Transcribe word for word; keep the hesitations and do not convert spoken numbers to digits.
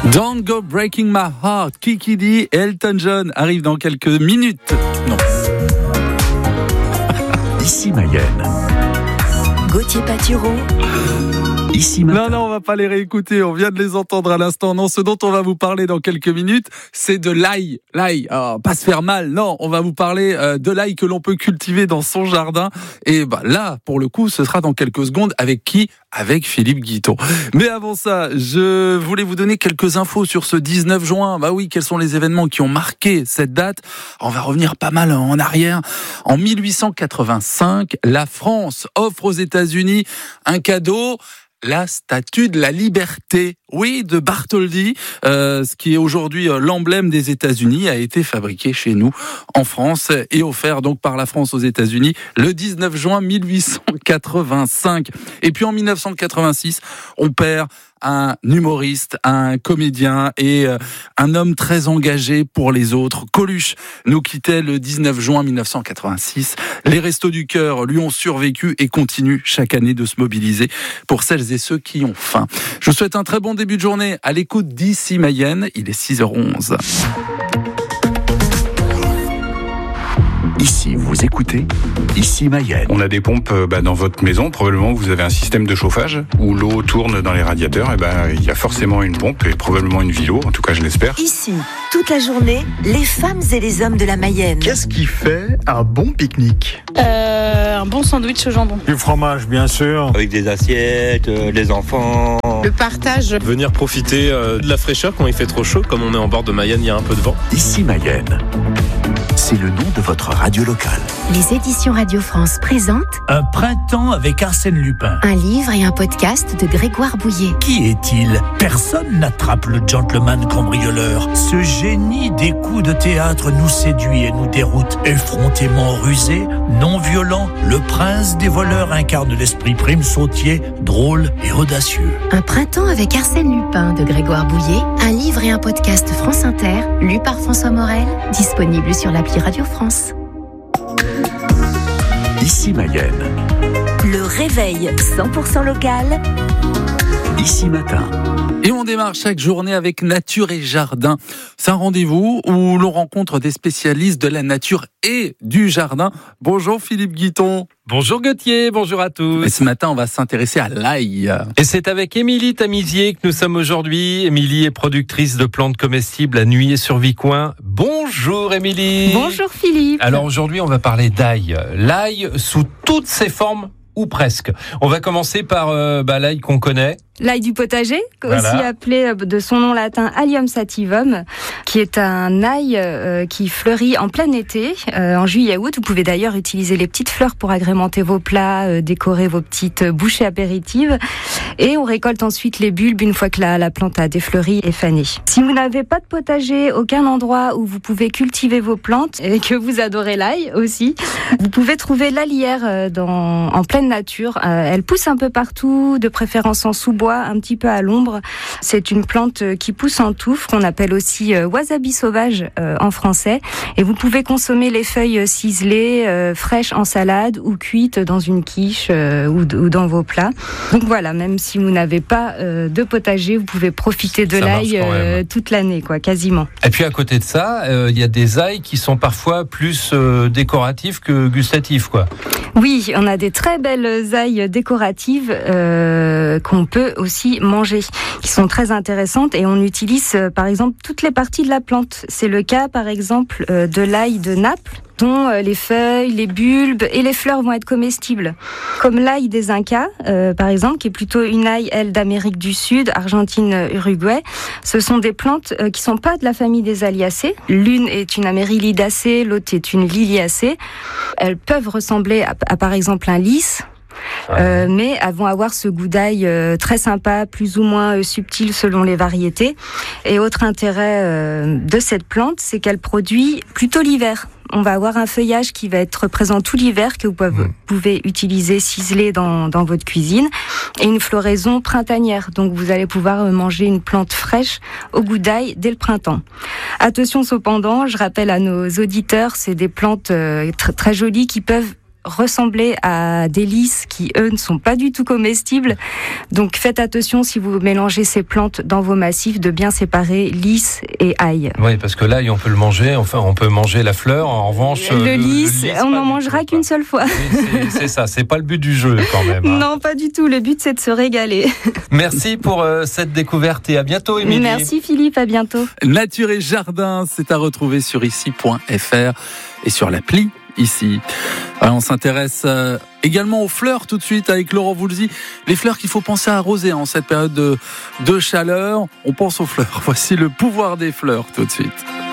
Don't Go Breaking My Heart, Kiki D et Elton John arrivent dans quelques minutes. Non. Ici Mayenne. Gauthier Patureau. Ici matin. Non, non, on va pas les réécouter. On vient de les entendre à l'instant. Non, ce dont on va vous parler dans quelques minutes, c'est de l'ail. L'ail, alors, pas se faire mal. Non, on va vous parler euh, de l'ail que l'on peut cultiver dans son jardin. Et bah là, pour le coup, ce sera dans quelques secondes. Avec qui ? Avec Philippe Guiton. Mais avant ça, je voulais vous donner quelques infos sur ce dix-neuf juin. Bah oui, quels sont les événements qui ont marqué cette date ? On va revenir pas mal en arrière. En mille huit cent quatre-vingt-cinq, la France offre aux États-Unis un cadeau. La statue de la liberté, oui, de Bartholdi, euh, ce qui est aujourd'hui l'emblème des États-Unis, a été fabriqué chez nous en France et offert donc par la France aux États-Unis le dix-neuf juin mille huit cent quatre-vingt-cinq. Et puis en mille neuf cent quatre-vingt-six, on perd un humoriste, un comédien et un homme très engagé pour les autres. Coluche nous quittait le dix-neuf juin mille neuf cent quatre-vingt-six. Les Restos du Cœur lui ont survécu et continuent chaque année de se mobiliser pour celles et ceux qui ont faim. Je vous souhaite un très bon début de journée à l'écoute d'Ici Mayenne. Il est six heures onze. Ici, vous écoutez Ici Mayenne. On a des pompes bah, dans votre maison. Probablement, vous avez un système de chauffage où l'eau tourne dans les radiateurs. Et bah, il y a forcément une pompe et probablement une vilo. En tout cas, je l'espère. Ici, toute la journée, les femmes et les hommes de la Mayenne. Qu'est-ce qui fait un bon pique-nique ? euh, Un bon sandwich au jambon. Du fromage, bien sûr. Avec des assiettes, euh, les enfants. Le partage. Venir profiter euh, de la fraîcheur quand il fait trop chaud. Comme on est en bord de Mayenne, il y a un peu de vent. Ici Mayenne. C'est le nom de votre radio locale. Les éditions Radio France présentent Un printemps avec Arsène Lupin. un livre et un podcast de Grégoire Bouillet. Qui est-il ? Personne n'attrape le gentleman cambrioleur. Ce génie des coups de théâtre nous séduit et nous déroute. Effrontément rusé, non violent, le prince des voleurs incarne l'esprit prime sautier, drôle et audacieux. Un printemps avec Arsène Lupin de Grégoire Bouillet, un livre et un podcast France Inter, lu par François Morel, disponible sur l'appli Radio France. Ici Mayenne. Le réveil cent pour cent local. Ici matin. Et on démarre chaque journée avec Nature et Jardin. C'est un rendez-vous où l'on rencontre des spécialistes de la nature et du jardin. Bonjour Philippe Guiton. Bonjour Gauthier, bonjour à tous. Et ce matin, on va s'intéresser à l'ail. Et c'est avec Émilie Tamisier que nous sommes aujourd'hui. Émilie est productrice de plantes comestibles à Nuillé-sur-Vicoin. Bonjour Émilie. Bonjour Philippe. Alors aujourd'hui, on va parler d'ail. L'ail sous toutes ses formes, ou presque. On va commencer par euh, bah, l'ail qu'on connaît. L'ail du potager, Voilà. aussi appelé de son nom latin Allium sativum, qui est un ail euh, qui fleurit en plein été, euh, en juillet-août. Vous pouvez d'ailleurs utiliser les petites fleurs pour agrémenter vos plats, euh, décorer vos petites bouchées apéritives. Et on récolte ensuite les bulbes une fois que la, la plante a défleuri et fané. Si vous n'avez pas de potager, aucun endroit où vous pouvez cultiver vos plantes, et que vous adorez l'ail aussi, vous pouvez trouver l'alière euh, dans, en pleine nature. Euh, elle pousse un peu partout, de préférence en sous-bois, un petit peu à l'ombre. C'est une plante qui pousse en touffe, qu'on appelle aussi euh, wasabi sauvage euh, en français. Et vous pouvez consommer les feuilles ciselées, euh, fraîches en salade ou cuites dans une quiche euh, ou, ou dans vos plats. Donc voilà, même si vous n'avez pas euh, de potager, vous pouvez profiter de Ça l'ail marche quand même. euh, toute l'année, quoi, quasiment. Et puis à côté de ça, il euh, y a des ails qui sont parfois plus euh, décoratifs que gustatifs, quoi. Oui, on a des très belles ailles décoratives euh, qu'on peut aussi manger, qui sont très intéressantes, et on utilise euh, par exemple toutes les parties de la plante. C'est le cas par exemple euh, de l'ail de Naples, dont euh, les feuilles, les bulbes et les fleurs vont être comestibles. Comme l'ail des Incas, euh, par exemple, qui est plutôt une ail, elle, d'Amérique du Sud, Argentine, Uruguay. Ce sont des plantes euh, qui sont pas de la famille des Alliacées. L'une est une Amaryllidacée, l'autre est une Liliacée. Elles peuvent ressembler à, à par exemple un lys. Euh, mais elles vont avoir ce goût d'ail euh, très sympa, plus ou moins euh, subtil selon les variétés. Et autre intérêt euh, de cette plante, c'est qu'elle produit plutôt l'hiver. On va avoir un feuillage qui va être présent tout l'hiver, que vous pouvez, mmh. pouvez utiliser ciselé dans, dans votre cuisine, et une floraison printanière. Donc vous allez pouvoir manger une plante fraîche au goût d'ail dès le printemps. Attention cependant, je rappelle à nos auditeurs, c'est des plantes euh, tr- très jolies qui peuvent ressembler à des lys qui, eux, ne sont pas du tout comestibles. Donc faites attention si vous mélangez ces plantes dans vos massifs de bien séparer lys et ail. Oui, parce que l'ail, on peut le manger, enfin on peut manger la fleur, en revanche... Le, le lys, le lys on n'en mangera qu'une seule fois. C'est, c'est ça, c'est pas le but du jeu quand même. Hein. Non, pas du tout, le but c'est de se régaler. Merci pour euh, cette découverte et à bientôt Émilie. Merci Philippe, à bientôt. Nature et Jardin, c'est à retrouver sur ici point f r et sur l'appli Ici. Alors, on s'intéresse euh, également aux fleurs tout de suite avec Laurent Voulzy. Les fleurs qu'il faut penser à arroser en cette période de, de chaleur. On pense aux fleurs. Voici le pouvoir des fleurs tout de suite.